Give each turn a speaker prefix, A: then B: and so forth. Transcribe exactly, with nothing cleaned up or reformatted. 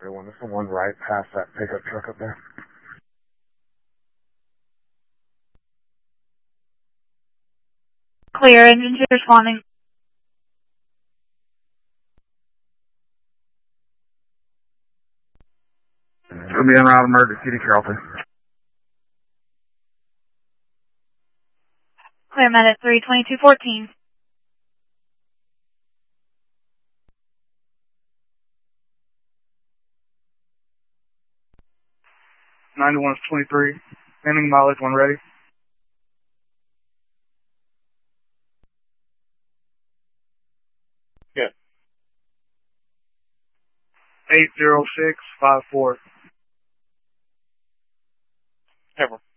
A: good one. This is the one right past that pickup truck up there.
B: Clear, engines responding.
A: It's going to be en route emergency to Carrollton.
B: Clear, med at three twenty-two fourteen.
C: ninety-one is twenty-three. Ending mileage, one ready.
A: Yeah.
C: eight zero six five four.
A: Ever.